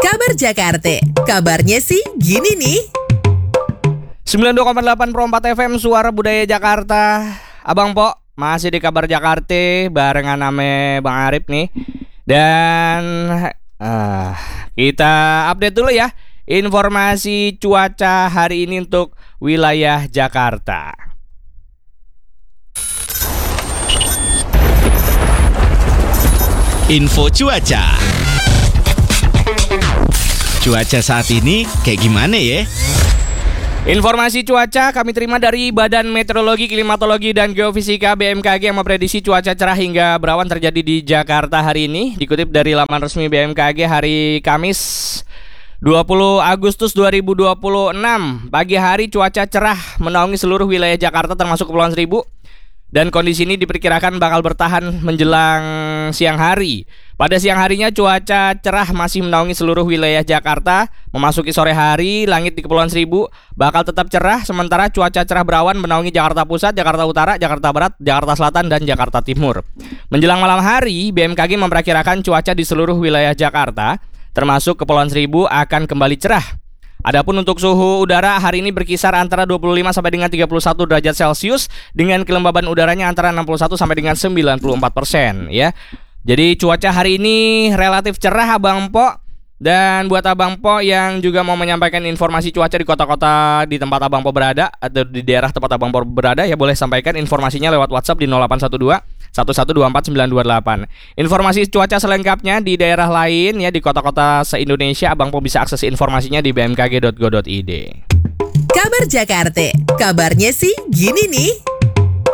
Kabar Jakarta, kabarnya sih gini nih. 92,8 Pro 4 FM Suara Budaya Jakarta. Abang Po masih di Kabar Jakarta barengan ame Bang Arif nih. Dan kita update dulu ya informasi cuaca hari ini untuk wilayah Jakarta. Info cuaca. Cuaca saat ini kayak gimana ya? Informasi cuaca kami terima dari Badan Meteorologi, Klimatologi, dan Geofisika BMKG yang memprediksi cuaca cerah hingga berawan terjadi di Jakarta hari ini. Dikutip dari laman resmi BMKG hari Kamis 20 Agustus 2026. Pagi hari cuaca cerah menaungi seluruh wilayah Jakarta termasuk Kepulauan Seribu. Dan kondisi ini diperkirakan bakal bertahan menjelang siang hari. Pada siang harinya cuaca cerah masih menaungi seluruh wilayah Jakarta. Memasuki sore hari, langit di Kepulauan Seribu bakal tetap cerah. Sementara cuaca cerah berawan menaungi Jakarta Pusat, Jakarta Utara, Jakarta Barat, Jakarta Selatan, dan Jakarta Timur. Menjelang malam hari, BMKG memperkirakan cuaca di seluruh wilayah Jakarta, termasuk Kepulauan Seribu, akan kembali cerah. Adapun untuk suhu udara hari ini berkisar antara 25 sampai dengan 31 derajat Celcius dengan kelembaban udaranya antara 61 sampai dengan 94% ya. Jadi cuaca hari ini relatif cerah Abang Po. Dan buat Abang Po yang juga mau menyampaikan informasi cuaca di kota-kota di tempat Abang Po berada atau di daerah tempat Abang Po berada, ya boleh sampaikan informasinya lewat WhatsApp di 0812 1124 928. Informasi cuaca selengkapnya di daerah lain ya di kota-kota se-Indonesia Abang Po bisa akses informasinya di bmkg.go.id. Kabar Jakarta, kabarnya sih gini nih.